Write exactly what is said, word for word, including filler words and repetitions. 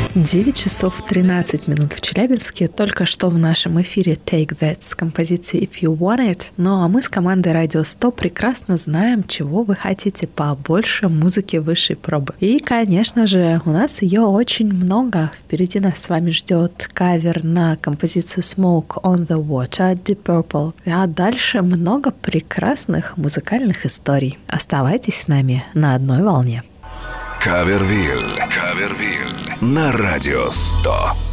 девять часов тринадцать минут в Челябинске. Только что в нашем эфире Take That с композицией If You Want It. Ну а мы с командой Радио сто прекрасно знаем, чего вы хотите побольше музыки высшей пробы. И, конечно же, у нас ее очень много. Впереди нас с вами ждет кавер на композицию Smoke on the Water от Deep Purple. А дальше много прекрасных музыкальных историй. Оставайтесь с нами на одной волне. Кавервиль. Кавервиль. На Радио сто.